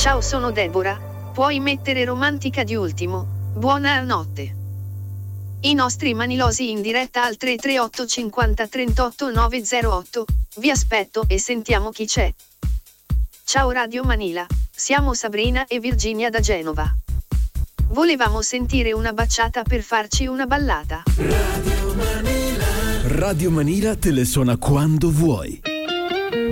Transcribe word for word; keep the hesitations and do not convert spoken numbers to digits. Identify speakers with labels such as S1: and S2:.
S1: Ciao, sono Deborah. Puoi mettere romantica di ultimo. Buonanotte. I nostri manilosi in diretta al tre tre otto cinquanta trentotto nove zero otto. Vi aspetto e sentiamo chi c'è. Ciao Radio Manila, siamo Sabrina e Virginia da Genova. Volevamo sentire una baciata per farci una ballata.
S2: Radio Manila. Radio Manila te le suona quando vuoi.